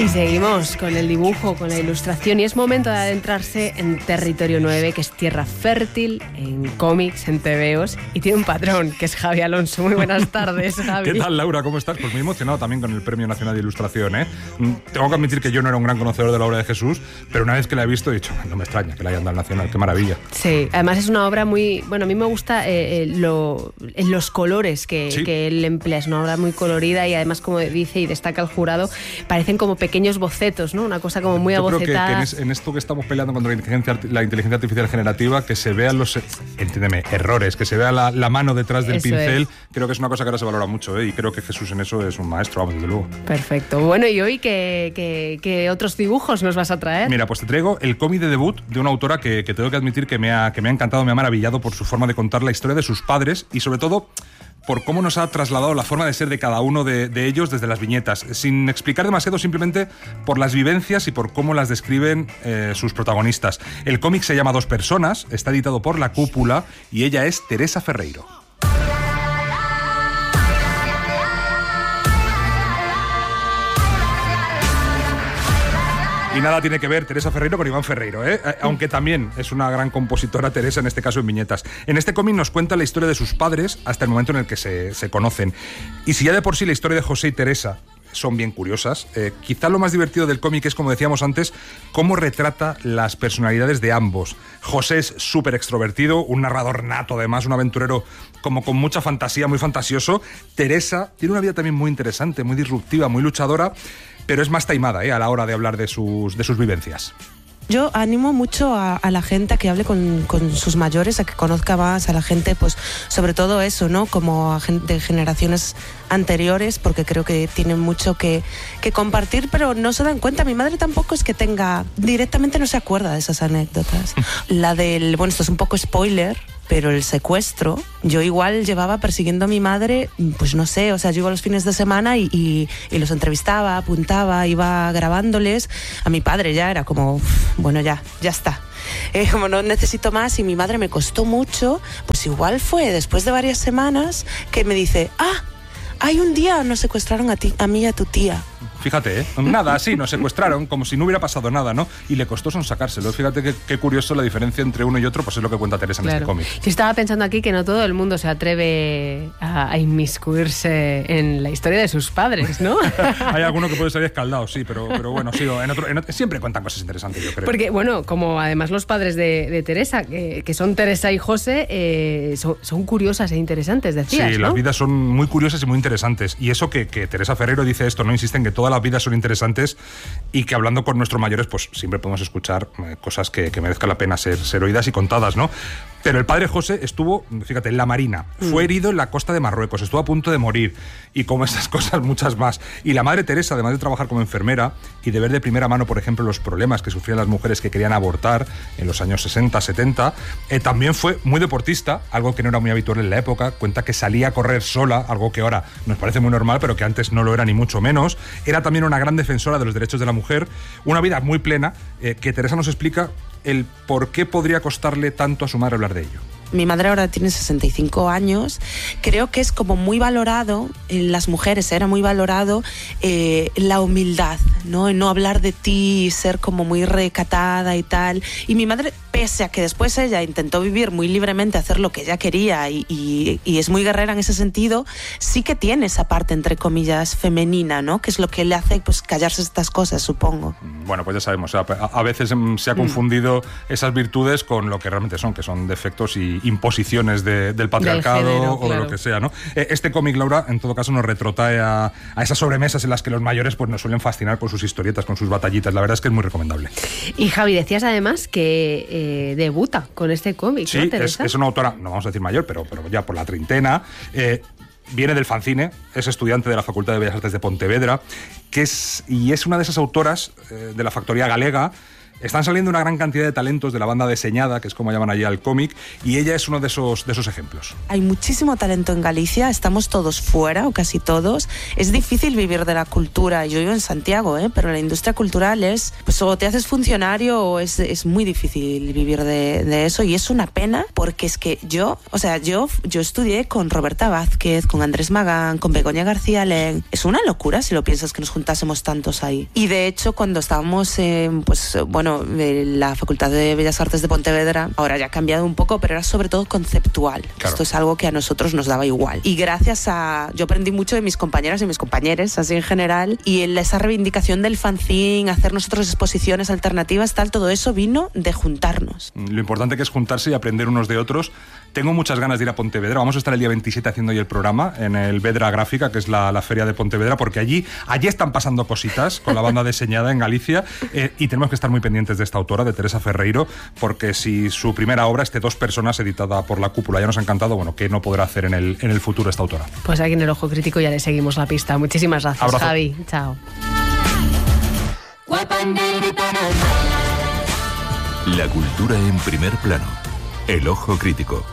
Y seguimos con el dibujo, con la ilustración, y es momento de adentrarse en territorio 9, que es tierra fértil en cómics, en tebeos, y tiene un patrón, que es Javi Alonso. Muy buenas tardes, Javi. ¿Qué tal, Laura? ¿Cómo estás? Pues muy emocionado también con el Premio Nacional de Ilustración, ¿eh? Tengo que admitir que yo no era un gran conocedor de la obra de Jesús, pero una vez que la he visto he dicho, no me extraña que la hayan dado al Nacional, qué maravilla. Sí, además es una obra muy... Bueno, a mí me gusta los colores que él emplea, es una obra muy colorida y además, como dice y destaca el jurado, parecen como pequeños bocetos, ¿no? Una cosa como muy abocetada. Yo creo que en esto que estamos peleando contra la inteligencia artificial generativa, que se vean los, entiéndeme, errores, que se vea la mano detrás del pincel, creo que es una cosa que ahora se valora mucho, ¿eh? Y creo que Jesús en eso es un maestro, vamos, desde luego. Perfecto. Bueno, ¿y hoy qué otros dibujos nos vas a traer? Mira, pues te traigo el cómic de debut de una autora que tengo que admitir que me ha encantado, me ha maravillado por su forma de contar la historia de sus padres y sobre todo por cómo nos ha trasladado la forma de ser de cada uno de ellos desde las viñetas, sin explicar demasiado, simplemente por las vivencias y por cómo las describen sus protagonistas. El cómic se llama Dos personas, está editado por La Cúpula y ella es Teresa Ferreiro. Y nada tiene que ver Teresa Ferreiro con Iván Ferreiro, ¿eh? Aunque también es una gran compositora Teresa, en este caso en viñetas. En este cómic nos cuenta la historia de sus padres hasta el momento en el que se conocen. Y si ya de por sí la historia de José y Teresa son bien curiosas, quizá lo más divertido del cómic es, como decíamos antes, cómo retrata las personalidades de ambos. José es súper extrovertido, un narrador nato además, un aventurero como con mucha fantasía, muy fantasioso. Teresa tiene una vida también muy interesante, muy disruptiva, muy luchadora, pero es más taimada, a la hora de hablar de sus vivencias. Yo animo mucho a la gente a que hable con sus mayores, a que conozca más a la gente, pues sobre todo eso, ¿no? Como a gente de generaciones anteriores, porque creo que tienen mucho que compartir, pero no se dan cuenta. Mi madre tampoco es que directamente no se acuerda de esas anécdotas. La del, bueno, esto es un poco spoiler, pero el secuestro, yo igual llevaba persiguiendo a mi madre, pues no sé, o sea, yo iba los fines de semana y los entrevistaba, apuntaba, iba grabándoles. A mi padre ya era como, bueno, ya está. Como no necesito más, y mi madre me costó mucho, pues igual fue después de varias semanas que me dice, hay un día nos secuestraron a mí y a tu tía. Fíjate, nada, así, nos secuestraron, como si no hubiera pasado nada, ¿no? Y le costó sacárselo. Fíjate qué curioso la diferencia entre uno y otro, pues es lo que cuenta Teresa en este cómic. Yo estaba pensando aquí que no todo el mundo se atreve a inmiscuirse en la historia de sus padres, ¿no? Hay alguno que puede salir escaldado, sí, pero bueno, sí, siempre cuentan cosas interesantes, yo creo. Porque, bueno, como además los padres de Teresa, que son Teresa y José, son curiosas e interesantes, decías, sí, ¿no? Las vidas son muy curiosas y muy interesantes. Y eso que Teresa Ferreiro dice esto, ¿no? Insiste en que todas las vidas son interesantes y que hablando con nuestros mayores, pues siempre podemos escuchar cosas que merezcan la pena ser oídas y contadas, ¿no? Pero el padre José estuvo, fíjate, en la Marina, fue herido en la costa de Marruecos, estuvo a punto de morir, y como esas cosas, muchas más. Y la madre Teresa, además de trabajar como enfermera y de ver de primera mano, por ejemplo, los problemas que sufrían las mujeres que querían abortar en los años 60, 70, también fue muy deportista, algo que no era muy habitual en la época. Cuenta que salía a correr sola, algo que ahora nos parece muy normal, pero que antes no lo era ni mucho menos. Era también una gran defensora de los derechos de la mujer, una vida muy plena, que Teresa nos explica el por qué podría costarle tanto a su madre hablar de ello. Mi madre ahora tiene 65 años. Creo que es como muy valorado en las mujeres, era muy valorado la humildad, ¿no? En no hablar de ti, ser como muy recatada y tal. Y mi madre, pese a que después ella intentó vivir muy libremente, hacer lo que ella quería y es muy guerrera en ese sentido, sí que tiene esa parte, entre comillas, femenina, ¿no? Que es lo que le hace, pues, callarse estas cosas, supongo. Bueno, pues ya sabemos, a veces se ha confundido esas virtudes con lo que realmente son, que son defectos y imposiciones del patriarcado, del género, o de lo que sea, ¿no? Este cómic, Laura, en todo caso nos retrotrae a esas sobremesas en las que los mayores pues nos suelen fascinar con sus historietas, con sus batallitas. La verdad es que es muy recomendable. Y Javi, decías además que debuta con este cómic, sí, ¿no, Teresa? Es una autora, no vamos a decir mayor, pero ya por la treintena. Viene del fanzine, es estudiante de la Facultad de Bellas Artes de Pontevedra, y es una de esas autoras de la factoría galega Están saliendo una gran cantidad de talentos de la banda diseñada, que es como llaman allí al cómic, y ella es uno de esos ejemplos. Hay muchísimo talento en Galicia, estamos todos fuera, o casi todos. Es difícil vivir de la cultura. Yo vivo en Santiago, pero la industria cultural es, pues o te haces funcionario o es muy difícil vivir de eso, y es una pena porque es que yo estudié con Roberta Vázquez, con Andrés Magán, con Begoña García Len. Es una locura si lo piensas que nos juntásemos tantos ahí. Y de hecho, cuando estábamos en la Facultad de Bellas Artes de Pontevedra, ahora ya ha cambiado un poco, pero era sobre todo conceptual. Claro. Esto es algo que a nosotros nos daba igual. Y gracias yo aprendí mucho de mis compañeras y mis compañeros, así en general, y esa reivindicación del fanzine, hacer nosotros exposiciones alternativas, todo eso vino de juntarnos. Lo importante que es juntarse y aprender unos de otros. Tengo muchas ganas de ir a Pontevedra. Vamos a estar el día 27 haciendo ahí el programa en el Vedra Gráfica, que es la feria de Pontevedra, porque allí están pasando cositas con la banda diseñada en Galicia, y tenemos que estar muy pendientes de esta autora, de Teresa Ferreiro, porque si su primera obra, 2 personas, editada por La Cúpula, ya nos ha encantado, ¿qué no podrá hacer en el futuro esta autora? Pues aquí en El Ojo Crítico ya le seguimos la pista. Muchísimas gracias, abrazo. Javi. Chao. La cultura en primer plano. El Ojo Crítico.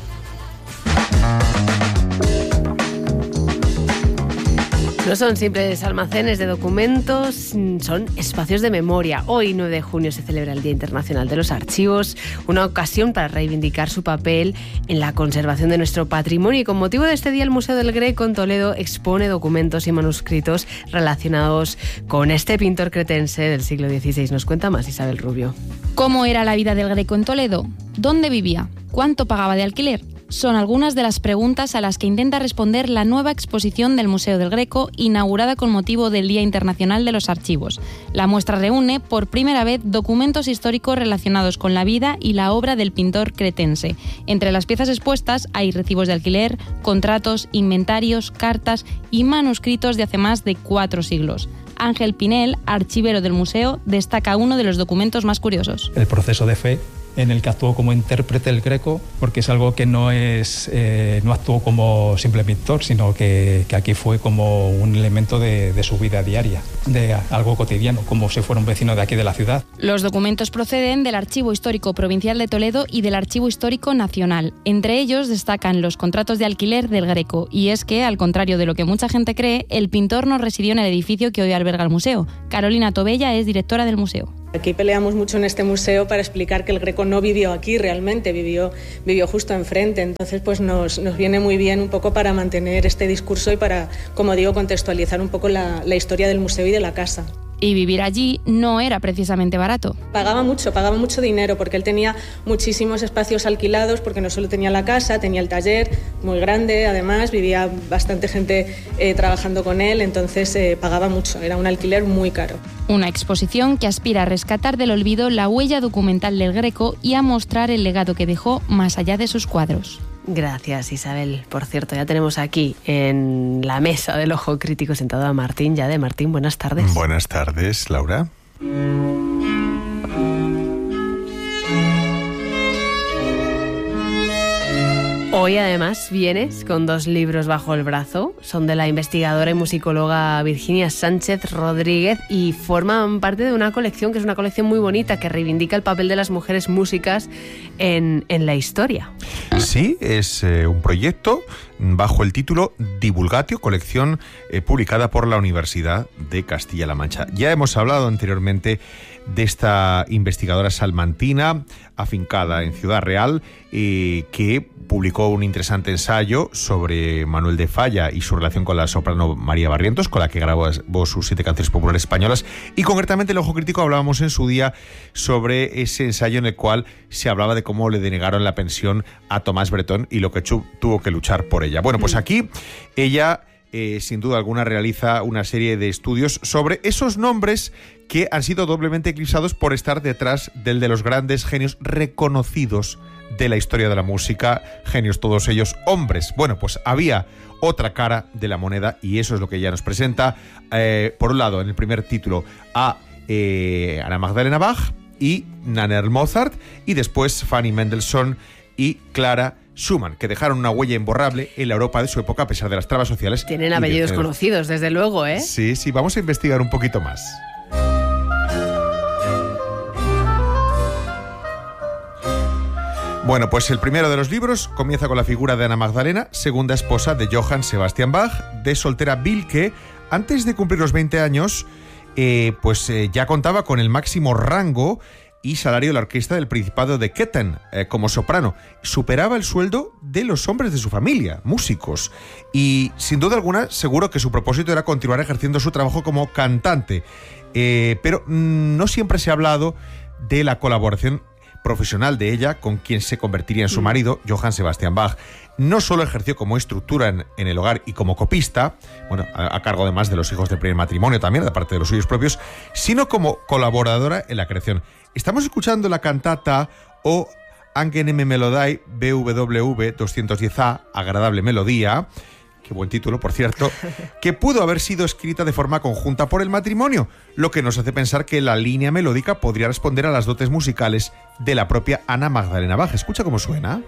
No son simples almacenes de documentos, son espacios de memoria. Hoy, 9 de junio, se celebra el Día Internacional de los Archivos, una ocasión para reivindicar su papel en la conservación de nuestro patrimonio. Y con motivo de este día, el Museo del Greco en Toledo expone documentos y manuscritos relacionados con este pintor cretense del siglo XVI. Nos cuenta más Isabel Rubio. ¿Cómo era la vida del Greco en Toledo? ¿Dónde vivía? ¿Cuánto pagaba de alquiler? Son algunas de las preguntas a las que intenta responder la nueva exposición del Museo del Greco, inaugurada con motivo del Día Internacional de los Archivos. La muestra reúne, por primera vez, documentos históricos relacionados con la vida y la obra del pintor cretense. Entre las piezas expuestas hay recibos de alquiler, contratos, inventarios, cartas y manuscritos de hace más de 4 siglos. Ángel Pinel, archivero del museo, destaca uno de los documentos más curiosos. El proceso de fe en el que actuó como intérprete el Greco, porque es algo que no actuó como simple pintor, sino que aquí fue como un elemento de su vida diaria, de algo cotidiano, como si fuera un vecino de aquí de la ciudad. Los documentos proceden del Archivo Histórico Provincial de Toledo y del Archivo Histórico Nacional. Entre ellos destacan los contratos de alquiler del Greco, y es que, al contrario de lo que mucha gente cree, el pintor no residió en el edificio que hoy alberga el museo. Carolina Tobella es directora del museo. Aquí peleamos mucho en este museo para explicar que el Greco no vivió aquí realmente, vivió justo enfrente. Entonces pues nos viene muy bien un poco para mantener este discurso y para, como digo, contextualizar un poco la historia del museo y de la casa. Y vivir allí no era precisamente barato. Pagaba mucho dinero, porque él tenía muchísimos espacios alquilados, porque no solo tenía la casa, tenía el taller muy grande, además vivía bastante gente trabajando con él, entonces pagaba mucho, era un alquiler muy caro. Una exposición que aspira a rescatar del olvido la huella documental del Greco y a mostrar el legado que dejó más allá de sus cuadros. Gracias, Isabel. Por cierto, ya tenemos aquí en la mesa del Ojo Crítico sentado a Martín Llade. Martín, buenas tardes. Buenas tardes, Laura. Hoy además vienes con 2 libros bajo el brazo. Son de la investigadora y musicóloga Virginia Sánchez Rodríguez y forman parte de una colección que es una colección muy bonita que reivindica el papel de las mujeres músicas en la historia. Sí, es un proyecto bajo el título Divulgatio, colección publicada por la Universidad de Castilla-La Mancha. Ya hemos hablado anteriormente de esta investigadora salmantina afincada en Ciudad Real, que publicó un interesante ensayo sobre Manuel de Falla y su relación con la soprano María Barrientos, con la que grabó sus 7 canciones populares españolas. Y concretamente en El Ojo Crítico hablábamos en su día sobre ese ensayo en el cual se hablaba de cómo le denegaron la pensión a Tomás Bretón y lo que tuvo que luchar por ella. Bueno, pues aquí ella sin duda alguna realiza una serie de estudios sobre esos nombres que han sido doblemente eclipsados por estar detrás del de los grandes genios reconocidos de la historia de la música, genios todos ellos hombres. Bueno, pues había otra cara de la moneda y eso es lo que ella nos presenta. Por un lado, en el primer título, a Ana Magdalena Bach y Nannerl Mozart, y después Fanny Mendelssohn y Clara Schumann, que dejaron una huella imborrable en la Europa de su época a pesar de las trabas sociales. Tienen apellidos conocidos, desde luego, ¿eh? Sí, vamos a investigar un poquito más. Bueno, pues el primero de los libros comienza con la figura de Ana Magdalena, segunda esposa de Johann Sebastian Bach, de soltera Wilke. Antes de cumplir los 20 años, ya contaba con el máximo rango y salario de la orquesta del Principado de Ketten como soprano. Superaba el sueldo de los hombres de su familia, músicos. Y sin duda alguna, seguro que su propósito era continuar ejerciendo su trabajo como cantante. Pero no siempre se ha hablado de la colaboración profesional de ella con quien se convertiría en su marido, Johann Sebastian Bach. No solo ejerció como instructora en el hogar y como copista, bueno, a cargo además de los hijos del primer matrimonio también, de parte de los suyos propios, sino como colaboradora en la creación. Estamos escuchando la cantata O Angenehme Melodie BWV 210A, Agradable Melodía, qué buen título, por cierto, que pudo haber sido escrita de forma conjunta por el matrimonio, lo que nos hace pensar que la línea melódica podría responder a las dotes musicales de la propia Ana Magdalena Bach. Escucha cómo suena.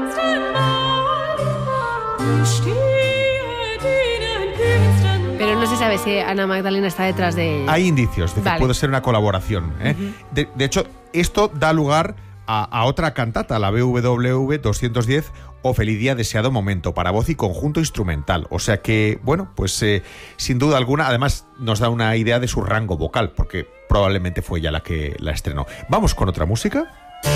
Pero no se sabe si Ana Magdalena está detrás de ella. Hay indicios de que vale. puede ser una colaboración. De hecho, esto da lugar a otra cantata, la BWV 210, O Feliz Día, Deseado Momento, para voz y conjunto instrumental. O sea que, bueno, pues sin duda alguna, además nos da una idea de su rango vocal, porque probablemente fue ella la que la estrenó. Vamos con otra música.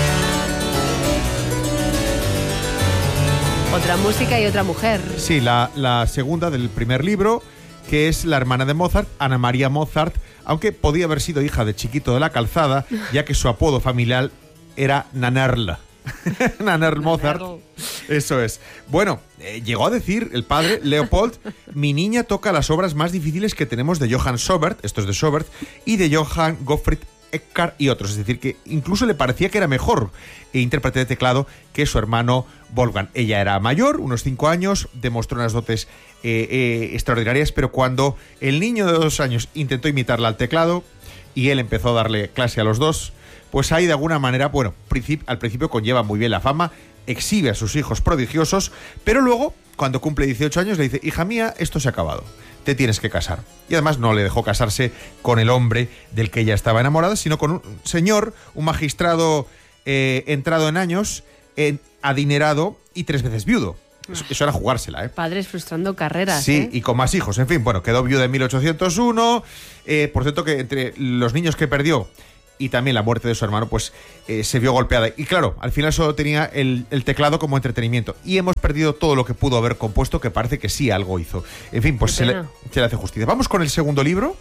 Otra música y otra mujer. Sí, la segunda del primer libro, que es la hermana de Mozart, Ana María Mozart, aunque podía haber sido hija de Chiquito de la Calzada, ya que su apodo familiar era Nanerl. Nanerl Mozart. Eso es. Bueno, llegó a decir el padre, Leopold, mi niña toca las obras más difíciles que tenemos de Johann Schobert, esto es de Schobert, y de Johann Gottfried Eckart y otros. Es decir, que incluso le parecía que era mejor intérprete de teclado que su hermano Wolfgang. Ella era mayor, unos 5 años, demostró unas dotes extraordinarias, pero cuando el niño de 2 años intentó imitarla al teclado y él empezó a darle clase a los dos, pues ahí de alguna manera, bueno, al principio conlleva muy bien la fama, exhibe a sus hijos prodigiosos, pero luego, cuando cumple 18 años, le dice, hija mía, esto se ha acabado, te tienes que casar. Y además no le dejó casarse con el hombre del que ella estaba enamorada, sino con un señor, un magistrado entrado en años, adinerado y 3 veces viudo. Eso era jugársela, ¿eh? Padres frustrando carreras. Sí, y con más hijos. En fin, bueno, quedó viuda en 1801. Por cierto, que entre los niños que perdió y también la muerte de su hermano, pues se vio golpeada. Y claro, al final solo tenía el teclado como entretenimiento. Y hemos perdido todo lo que pudo haber compuesto, que parece que sí algo hizo. En fin, pues se le hace justicia. Vamos con el segundo libro.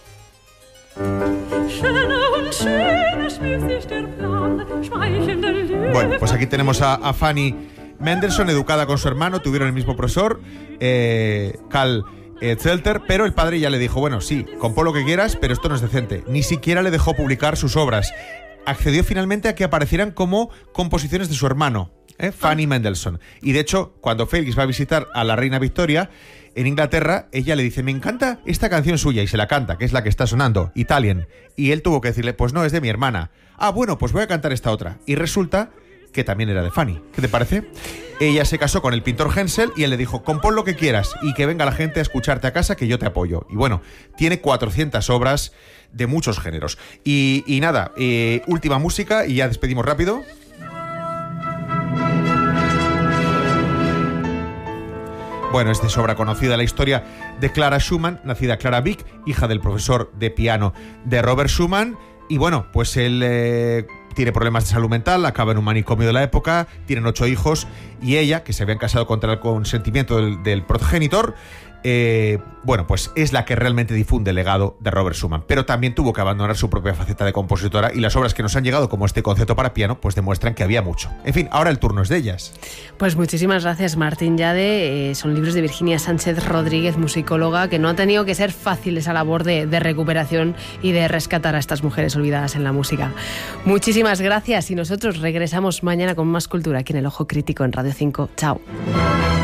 Bueno, pues aquí tenemos a Fanny Mendelssohn, educada con su hermano, tuvieron el mismo profesor, Karl Zelter, pero el padre ya le dijo, bueno, sí, compón lo que quieras, pero esto no es decente. Ni siquiera le dejó publicar sus obras. Accedió finalmente a que aparecieran como composiciones de su hermano, Fanny Mendelssohn. Y de hecho, cuando Félix va a visitar a la reina Victoria en Inglaterra, ella le dice, me encanta esta canción suya, y se la canta, que es la que está sonando, Italian. Y él tuvo que decirle, pues no, es de mi hermana. Ah, bueno, pues voy a cantar esta otra. Y resulta que también era de Fanny. ¿Qué te parece? Ella se casó con el pintor Hensel y él le dijo, compón lo que quieras y que venga la gente a escucharte a casa, que yo te apoyo. Y bueno, tiene 400 obras de muchos géneros. Y nada, última música y ya despedimos rápido. Bueno, es de sobra conocida la historia de Clara Schumann, nacida Clara Wieck, hija del profesor de piano de Robert Schumann. Y bueno, pues él tiene problemas de salud mental, acaba en un manicomio de la época, tienen 8 hijos, y ella, que se habían casado contra el consentimiento del progenitor, bueno, pues es la que realmente difunde el legado de Robert Schumann. Pero también tuvo que abandonar su propia faceta de compositora, y las obras que nos han llegado, como este concepto para piano, pues demuestran que había mucho. En fin, ahora el turno es de ellas. Pues muchísimas gracias, Martín Llade. Son libros de Virginia Sánchez Rodríguez, musicóloga, que no ha tenido que ser fácil esa labor de recuperación y de rescatar a estas mujeres olvidadas en la música. Muchísimas gracias, y nosotros regresamos mañana con más cultura aquí en El Ojo Crítico en Radio 5. Chao.